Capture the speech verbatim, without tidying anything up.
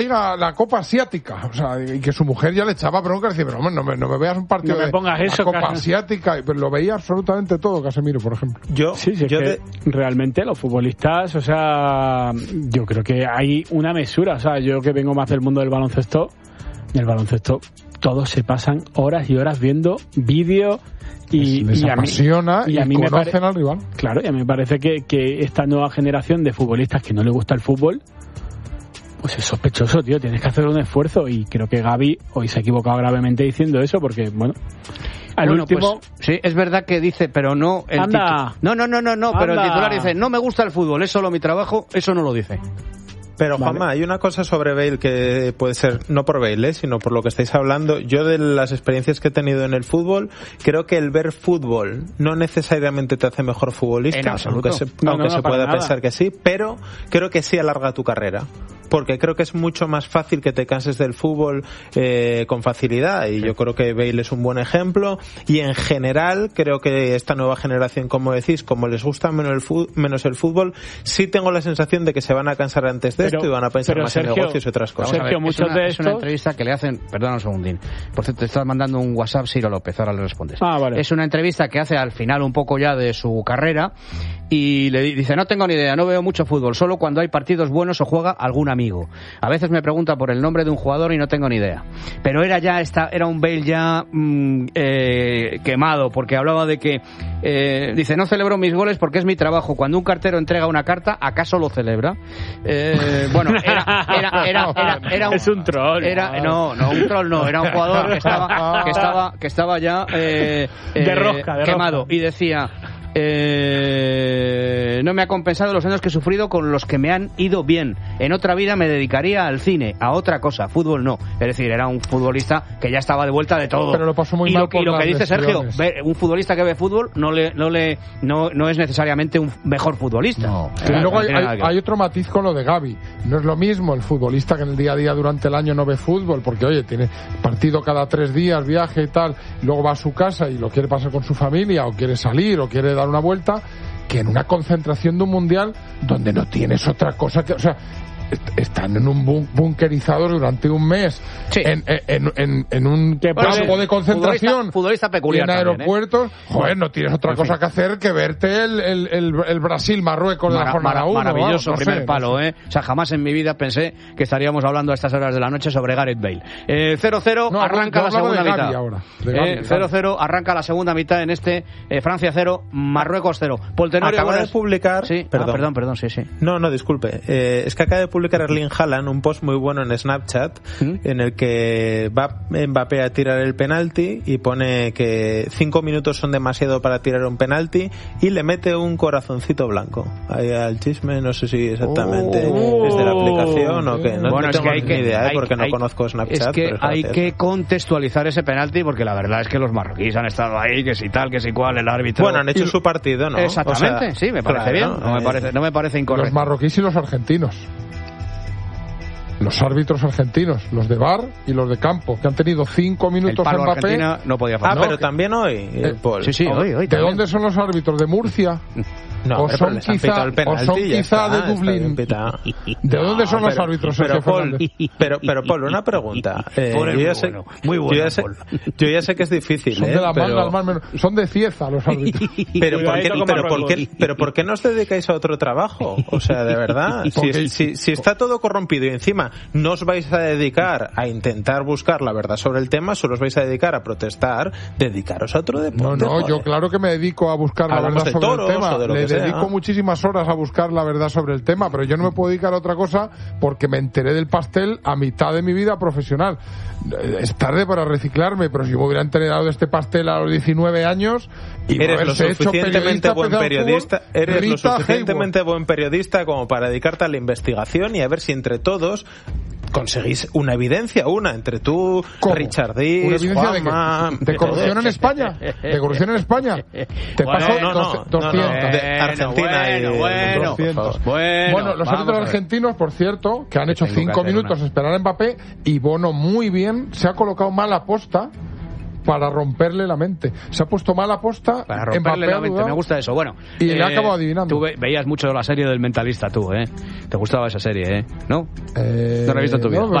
la, la Copa Asiática, o sea, y que su mujer ya le echaba bronca, decía, pero hombre, no me, no me veas un partido no me de pongas la eso, Copa Cas- Asiática, pero lo veía absolutamente todo, Casemiro, por ejemplo. Yo, Sí, sí, es yo que de- realmente los futbolistas, o sea, yo creo que hay una mesura, o sea, yo que vengo más del mundo del baloncesto, el baloncesto, todos se pasan horas y horas viendo vídeos y, Les y a mí, apasiona y, y a mí me conocen pare- al rival. Claro, y a mí me parece que, que esta nueva generación de futbolistas que no le gusta el fútbol, pues es sospechoso, tío, tienes que hacer un esfuerzo y creo que Gavi hoy se ha equivocado gravemente diciendo eso porque, bueno, al Bueno, último... pues, sí, es verdad que dice, pero no el Anda. titu- No, no, no, no, no, pero el Anda. titular dice, no me gusta el fútbol, es solo mi trabajo, eso no lo dice. Pero Vale. Juanma, hay una cosa sobre Bale que puede ser, no por Bale, ¿eh? sino por lo que estáis hablando. Yo de las experiencias que he tenido en el fútbol, creo que el ver fútbol no necesariamente te hace mejor futbolista, En absoluto. aunque se, No, aunque no, no, se para pueda nada. pensar que sí, pero creo que sí alarga tu carrera. Porque creo que es mucho más fácil que te canses del fútbol eh, con facilidad, y yo creo que Bale es un buen ejemplo. Y en general creo que esta nueva generación, como decís, como les gusta menos el fútbol, menos el fútbol, sí tengo la sensación de que se van a cansar antes de Pero- esto y van a pensar pero más Sergio, en negocios y otras cosas. Sergio, es, muchos una, de es una estos- entrevista que le hacen, perdona un segundín, por cierto, te estás mandando un WhatsApp Ciro López, ahora le respondes. Ah, vale. Es una entrevista que hace al final un poco ya de su carrera y le di- dice, no tengo ni idea, no veo mucho fútbol, solo cuando hay partidos buenos o juega algún amigo. A veces me pregunta por el nombre de un jugador y no tengo ni idea. Pero era ya esta, era un Bale ya mm, eh, quemado, porque hablaba de que eh, dice, no celebro mis goles porque es mi trabajo. Cuando un cartero entrega una carta, ¿acaso lo celebra? Eh, bueno, era, era, era, era, era un, es un troll. Era, no, no, un troll no, era un jugador que estaba, que estaba, que estaba ya eh, De eh, rosca, de quemado rosca. y decía, eh, no me ha compensado los años que he sufrido con los que me han ido bien. En otra vida me dedicaría al cine, a otra cosa, fútbol no. Es decir, era un futbolista que ya estaba de vuelta de todo. Pero lo pasó muy y mal lo, por y lo que las dice Sergio, lesiones. ve- un futbolista que ve fútbol no le, no le, no, no es necesariamente un mejor futbolista. No. Claro, Y luego no hay, tiene hay- nada que ver. hay otro matiz con lo de Gavi. No es lo mismo el futbolista que en el día a día durante el año no ve fútbol, porque oye, tiene partido cada tres días, viaje y tal, y luego va a su casa y lo quiere pasar con su familia, o quiere salir, o quiere dar una vuelta, que en una concentración de un mundial donde no tienes otra cosa que, o sea, est- están en un bún- bunkerizado durante un mes, Sí. en, en, en, en un Que campo puede- de concentración, futbolista- futbolista peculiar y en también, ¿eh? aeropuertos, joder, no tienes otra En cosa fin. que hacer que verte el, el, el, el Brasil-Marruecos de la Mara- jornada mara- uno. maravilloso vamos, no primer sé, palo, no sé. ¿eh? O sea, jamás en mi vida pensé que estaríamos hablando a estas horas de la noche sobre Gareth Bale. Eh, cero cero, No, arranca yo la hablaba de segunda Gavi mitad. ahora, de Gavi, Eh, Gavi. cero cero, arranca la segunda mitad en este eh, Francia cero, Marruecos cero. Poltenorio, Acaba de buenas- publicar... Sí, Perdón. Ah, perdón, perdón, sí, sí. No, no, disculpe. Eh, es que acaba de publicar Erling Haaland un post muy bueno en Snapchat ¿Mm? en el que va Mbappé a tirar el penalti y pone que cinco minutos son demasiado para tirar un penalti y le mete un corazoncito blanco. Ahí al chisme, no sé si exactamente Oh. es de la aplicación o qué. No, Bueno, no es tengo que hay ni que, idea, ¿eh? hay- porque no hay- conozco Snapchat. Es que pero es hay gracioso. que contextualizar ese penalti porque la verdad es que los marroquíes han estado ahí, que si tal, que si cual, el árbitro... Bueno, han hecho Y- su partido, ¿no? Exactamente, O sea, sí, me parece claro, bien. No me eh, parece, no me parece Los incorrecto. marroquíes y los argentinos. Los árbitros argentinos, los de V A R y los de campo, que han tenido cinco El minutos palo Mbappé. Argentina no podía Ah, faltar. pero No, también hoy, eh, Paul. Sí, sí, hoy, hoy ¿De también. dónde son los árbitros? ¿De Murcia? No, ¿O hombre, son pero les han quizá- pitado el o penalti son y ya quizá está, de está Dublín? bien pitado. ¿De dónde son los pero- árbitros, pero Sergio Paul, Fernández? pero, pero Paul, una pregunta. Eh, Paul es yo, muy ya sé, bueno, muy bueno, yo, ya sé, Paul. yo ya sé que es difícil, Son ¿eh? de la pero, manga al mar menor. Son de Cieza los árbitros. pero, ¿por qué, Cuidadito con pero, ¿por qué, Marruecos. pero ¿por qué no os dedicáis a otro trabajo? O sea, de verdad. Si, Porque- si, si está todo corrompido y encima no os vais a dedicar a intentar buscar la verdad sobre el tema, solo os vais a dedicar a protestar, dedicaros a otro No, deporte. no, yo joder. claro que me dedico a buscar la Hablamos verdad de sobre toros el tema. o de lo Le que sea. dedico muchísimas horas a buscar la verdad sobre el tema, pero yo no me puedo dedicar a otra cosa porque me enteré del pastel a mitad de mi vida profesional. Eh, Es tarde para reciclarme, pero si yo me hubiera enterado de este pastel a los diecinueve años y me Eres lo haberse hecho suficientemente periodista, buen empezado el periodista, fútbol, eres lo Rita suficientemente buen periodista como para dedicarte a la investigación y a ver si entre todos conseguís una evidencia, una entre tú, ¿Cómo? Richard ¿Una Díaz, evidencia de Juanma, qué? ¿De corrupción en España? ¿De corrupción en España? Te Bueno, paso no, no, dos- no, no, doscientos. de Argentina y bueno, bueno, doscientos. bueno, Bueno, los vamos árbitros a ver. argentinos, por cierto, que han hecho tengo que cinco hacer minutos una. esperar a Mbappé, y Bono muy bien, se ha colocado mal a posta para romperle la mente. Se ha puesto mal aposta. Para romperle la mente, me gusta eso. Bueno, y eh, le ha acabado adivinando. Tú ve, veías mucho la serie del Mentalista, tú, ¿eh? Te gustaba esa serie, ¿eh? ¿No? Eh, no la he visto en tu vida. No,